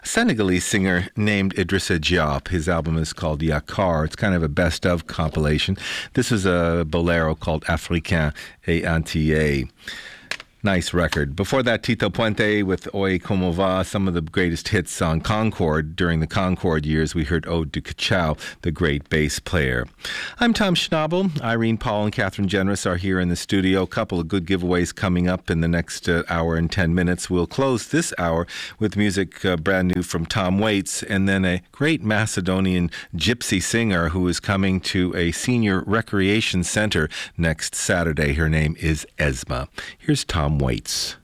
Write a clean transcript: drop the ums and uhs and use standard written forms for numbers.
Senegalese singer named Idrissa Diop. His album is called Yakar. It's kind of a best-of compilation. This is a bolero called Africain et Antillais. Nice record. Before that, Tito Puente with Oi Como Va, some of the greatest hits on Concord. During the Concord years, we heard Ode to Kachow, the great bass player. I'm Tom Schnabel. Irene Paul and Catherine Generous are here in the studio. A couple of good giveaways coming up in the next hour and 10 minutes. We'll close this hour with music brand new from Tom Waits, and then a great Macedonian gypsy singer who is coming to a senior recreation center next Saturday. Her name is Esma. Here's Tom Waits.